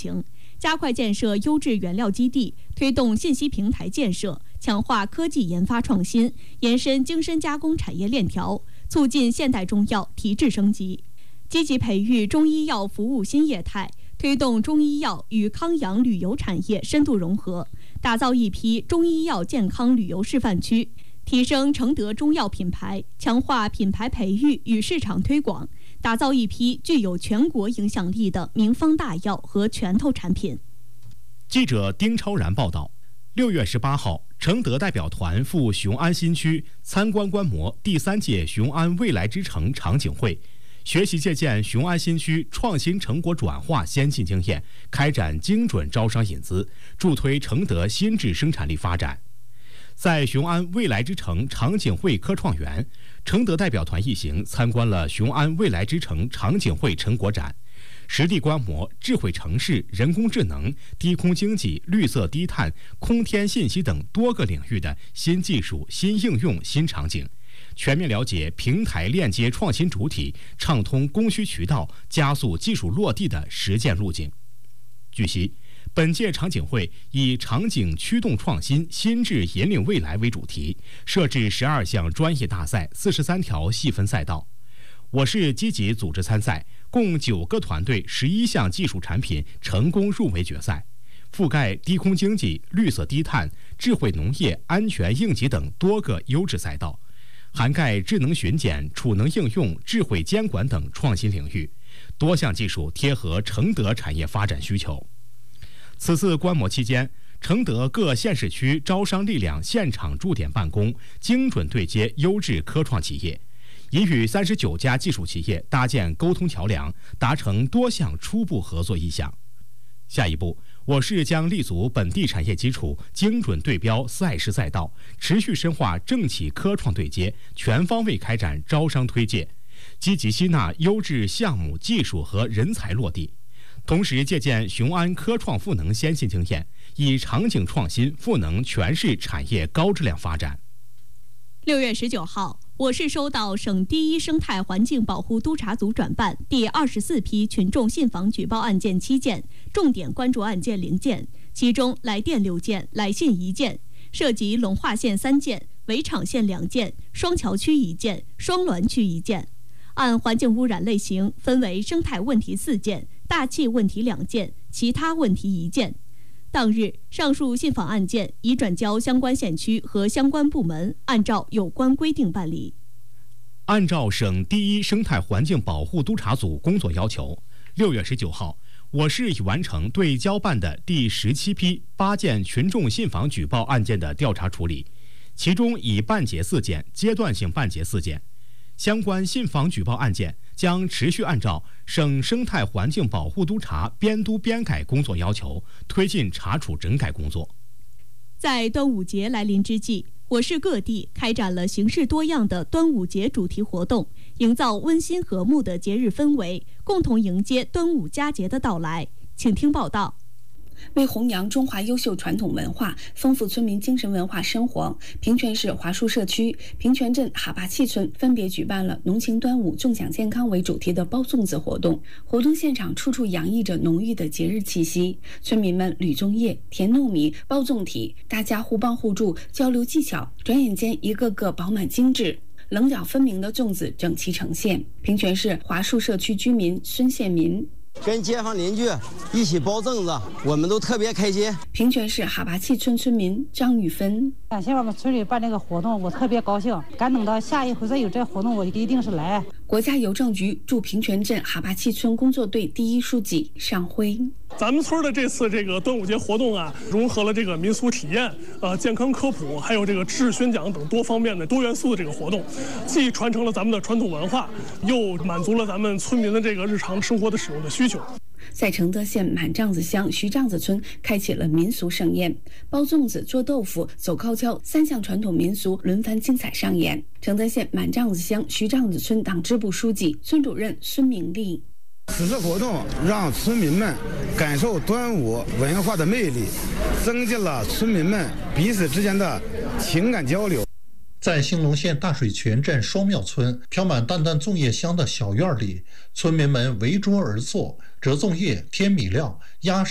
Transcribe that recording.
情，加快建设优质原料基地，推动信息平台建设，强化科技研发创新，延伸精深加工产业链条，促进现代中药提质升级，积极培育中医药服务新业态，推动中医药与康养旅游产业深度融合，打造一批中医药健康旅游示范区，提升承德中药品牌，强化品牌培育与市场推广，打造一批具有全国影响力的名方大药和拳头产品。 记者丁超然报道，6月18号，承德代表团赴雄安新区参观观摩第3届雄安未来之城场景会，学习借鉴雄安新区创新成果转化先进经验，开展精准招商引资，助推承德新质生产力发展。在雄安未来之城场景会科创园，承德代表团一行参观了雄安未来之城场景会成果展，实地观摩智慧城市、人工智能、低空经济、绿色低碳、空天信息等多个领域的新技术、新应用、新场景，全面了解平台链接创新主体，畅通供需渠道，加速技术落地的实践路径。据悉，本届场景会以场景驱动创新，新智引领未来为主题，设置12项专业大赛，43条细分赛道。我市积极组织参赛，共9个团队11项技术产品成功入围决赛，覆盖低空经济、绿色低碳、智慧农业、安全应急等多个优质赛道，涵盖智能巡检、储能应用、智慧监管等创新领域，多项技术贴合承德产业发展需求。此次观摩期间，承德各县市区招商力量现场驻点办公，精准对接优质科创企业，已与39家技术企业搭建沟通桥梁，达成多项初步合作意向。下一步，我市将立足本地产业基础，精准对标赛事赛道，持续深化政企科创对接，全方位开展招商推介，积极吸纳优质项目、技术和人才落地。同时借鉴雄安科创赋能先进经验，以场景创新赋能全市产业高质量发展。 6月19号，我市收到省第一生态环境保护督察组转办第24批群众信访举报案件7件，重点关注案件0件，其中来电6件，来信1件，涉及龙化县3件，围场县2件，双桥区1件，双滦区1件。按环境污染类型分为生态问题4件，大气问题2件，其他问题1件。当日，上述信访案件已转交相关县区和相关部门，按照有关规定办理。 按照省第一生态环境保护督察组工作要求，6月19号，我市已完成对交办的第17批8件群众信访举报案件的调查处理，其中已办结4件，阶段性办结4件。相关信访举报案件将持续按照省生态环境保护督察编督编改工作要求，推进查处整改工作。 在端午节来临之际，我市各地开展了形式多样的端午节主题活动，营造温馨和睦的节日氛围，共同迎接端午佳节的到来。请听报道。 为弘扬中华优秀传统文化，丰富村民精神文化生活，平泉市华树社区、平泉镇哈巴契村分别举办了“浓情端午，众享健康”为主题的包粽子活动。活动现场处处洋溢着浓郁的节日气息，村民们捋粽叶、甜糯米、包粽体，大家互帮互助，交流技巧，转眼间一个个饱满精致。棱角分明的粽子整齐呈现。平泉市华树社区居民孙宪民。 跟街坊邻居一起包粽子，我们都特别开心。 平泉市哈巴契村村民张玉芬， 感谢我们村里办这个活动，我特别高兴。赶等到下一回再有这活动，我一定是来。 国家邮政局驻平泉镇哈巴契村工作队第1书记尚辉， 咱们村的这次这个端午节活动啊，融合了这个民俗体验、健康科普，还有这个知识宣讲等多方面的多元素的这个活动，既传承了咱们的传统文化，又满足了咱们村民的这个日常生活的使用的需求。 在承德县满帐子乡徐帐子村开启了民俗盛宴，包粽子、做豆腐、走高跷3项传统民俗轮番精彩上演。承德县满帐子乡徐帐子村党支部书记、村主任孙明利。 此次活动让村民们感受端午文化的魅力，增进了村民们彼此之间的情感交流。 在兴隆县大水泉镇双庙村飘满淡淡粽叶香的小院里，村民们围桌而坐，折粽叶、添米料、压